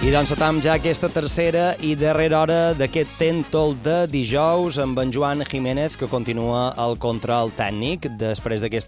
I doncs atam ja aquesta tercera i darrera hora d'aquest Tentol de dijous amb en Joan Jiménez, que continua al control tècnic després d'aquesta